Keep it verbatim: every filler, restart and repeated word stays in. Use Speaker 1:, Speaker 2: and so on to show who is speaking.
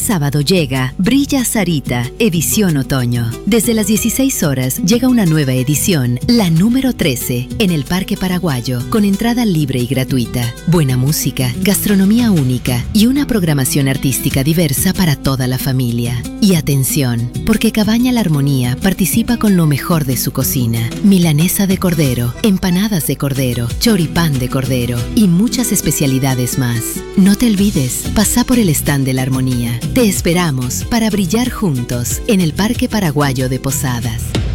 Speaker 1: sábado llega Brilla Sarita, edición otoño. Desde las dieciséis horas llega una nueva edición, la número trece, en el Parque Paraguayo, con entrada libre y gratuita. Buena música, gastronomía única y una programación artística diversa para toda la familia. Y atención, porque Cabaña La Armonía participa con lo mejor de su cocina. Milanesa de cordero, empanadas de cordero, choripán de cordero y muchas especialidades más. No te olvides, pasa por el stand de La Armonía. Te esperamos para brillar juntos en el Parque Paraguayo de Posadas.